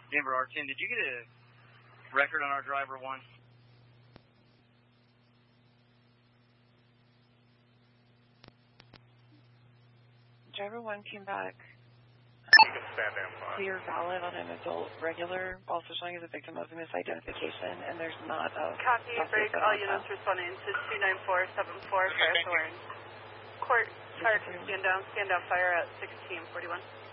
Denver R10, did you get a record on our driver 1? Driver 1 came back You can stand down fine. clear valid on an adult regular, also showing as a victim of misidentification, and there's not a... Copy, break, all units responding to 29474, Fire Thorns. Court, fire, stand down, fire at 1641.